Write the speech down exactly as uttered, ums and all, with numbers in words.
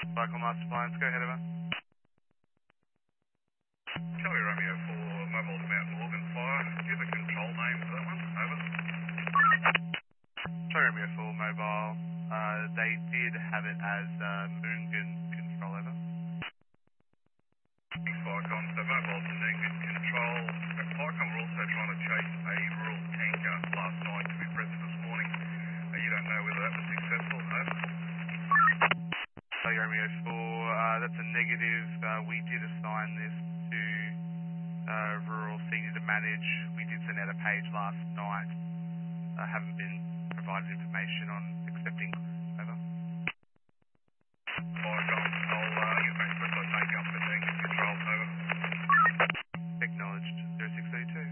Cycle Master Plans, go ahead, over. Charlie Romeo for Mobile Mount Morgan Fire. Do you have a control name for that one? Over. Sorry, Romeo for mobile. Uh, they did have it as uh, Moongan control, over. Vicom, so Mobile Moongan Control. Vicom were also trying to chase a rural tanker last night to be present this morning. Uh, you don't know whether that was successful, over. Sorry, Romeo four, uh, that's a negative. Uh, we did assign this to uh, Rural Senior to manage. We did send out a page last night. Uh, haven't been provided information on accepting. Over. Vicom, I'll uh, get back to it. I'll take up the tanker control, over. Acknowledged. zero six three two.